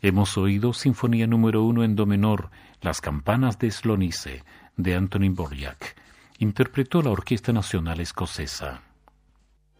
Hemos oído Sinfonía número 1 en do menor, Las campanas de Slonice, de Antonín Dvořák. Interpretó la Orquesta Nacional Escocesa.